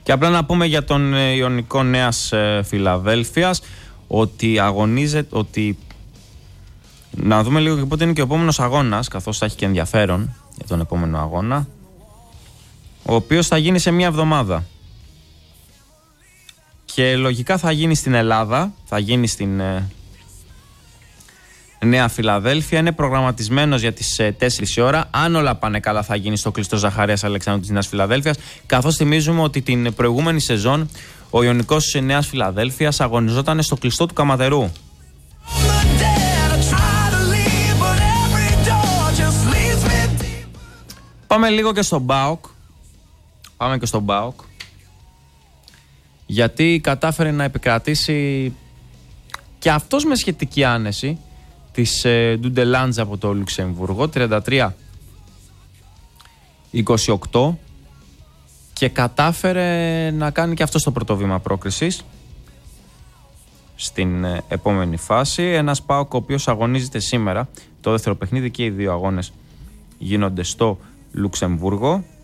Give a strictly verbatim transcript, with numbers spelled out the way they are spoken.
Και απλά να πούμε για τον Ιωνικό Νέας Φιλαδέλφειας ότι αγωνίζεται, ότι να δούμε λίγο και πότε είναι και ο επόμενος αγώνας, καθώς θα έχει και ενδιαφέρον για τον επόμενο αγώνα, ο οποίος θα γίνει σε μία εβδομάδα. Και λογικά θα γίνει στην Ελλάδα, θα γίνει στην ε, Νέα Φιλαδέλφεια. Είναι προγραμματισμένος για τις ε, τέσσερις η ώρα. Αν όλα πάνε καλά, θα γίνει στο κλειστό Ζαχαρίας Αλεξάνδρου της Νέας Φιλαδέλφειας. Καθώς θυμίζουμε ότι την προηγούμενη σεζόν ο Ιωνικός της Νέας Φιλαδέλφειας αγωνιζόταν στο κλειστό του Καμαδερού. Πάμε λίγο και στον ΠΑΟΚ. Πάμε και στον ΠΑΟΚ. Γιατί κατάφερε να επικρατήσει και αυτός με σχετική άνεση της ε, Ντουντελάντζ από το Λουξεμβούργο, τριάντα τρία είκοσι οκτώ, και κατάφερε να κάνει και αυτό το πρώτο βήμα πρόκρισης στην ε, επόμενη φάση. Ένας ΠΑΟΚ ο οποίος αγωνίζεται σήμερα το δεύτερο παιχνίδι, και οι δύο αγώνες γίνονται στο Λουξεμβούργο.